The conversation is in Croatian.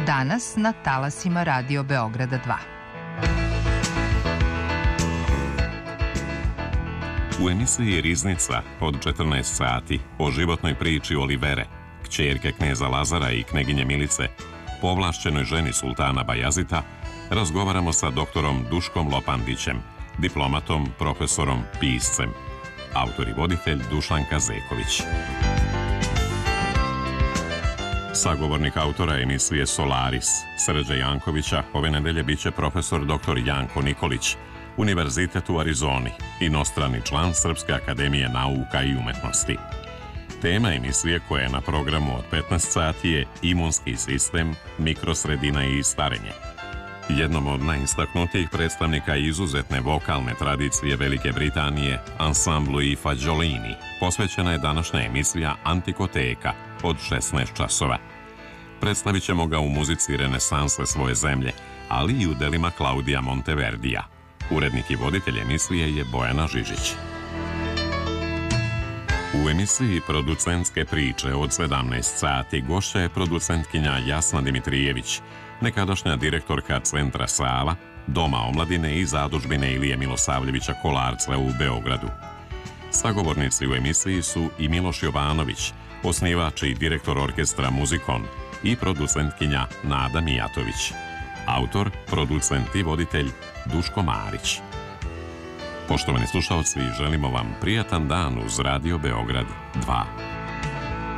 Danas na talasima Radio Beograda 2. U emisiji Riznica od 14 sati o životnoj priči Olivere, kćerke kneza Lazara i kneginje Milice, povlašćenoj ženi sultana Bajazita, razgovaramo sa doktorom Duškom Lopandićem, diplomatom, profesorom, piscem. Autor i voditelj Dušan Kazeković. Sagovornik autora emisije Solaris, Srđe Jankovića, ove nedelje biće profesor dr. Janko Nikolić, Univerzitet u Arizoni, inostrani član Srpske akademije nauka i umetnosti. Tema emisije koja je na programu od 15 sati je imunski sistem, mikrosredina i starenje. Jednom od najistaknutijih predstavnika izuzetne vokalne tradicije Velike Britanije, ansamblu i Fagiolini, posvećena je današnja emisija Antikoteka od 16 časova. Predstavit ćemo ga u muzici renesanse svoje zemlje, ali i u delima Klaudija Monteverdija. Urednik i voditelj emisije je Bojana Žižić. U emisiji Producentske priče od 17 sati gošća je producentkinja Jasna Dimitrijević, nekadašnja direktorka Centra Sava, Doma omladine i zadužbine Ilije Milosavljevića Kolarca u Beogradu. Sagovornici u emisiji su i Miloš Jovanović, osnivač i direktor orkestra Muzikon, i producentkinja Nada Mijatović. Autor, producent i voditelj Duško Marić. Poštovani slušalci, želimo vam prijatan dan uz Radio Beograd 2.